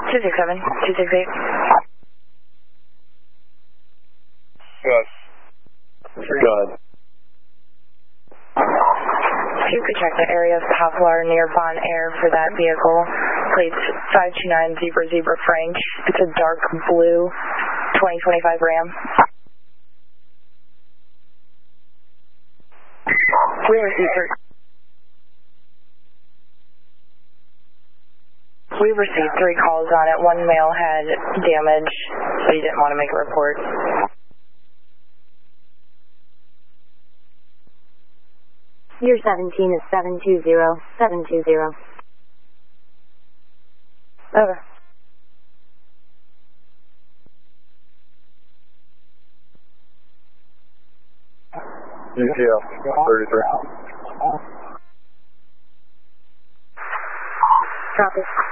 267, 268. Good. Good. If you could check the area of Poplar near Bon Air for that vehicle. Plates 529 Zebra Frank. It's a dark blue 2025 Ram. We received 3 calls on it. 1 male had damage, so you didn't want to make a report. Year 17 is 720, 720. Over. UCF 33. Copy.